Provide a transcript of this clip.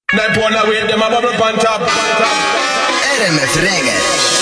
Nine pound away, them a bubble pan top. RMF Reggae.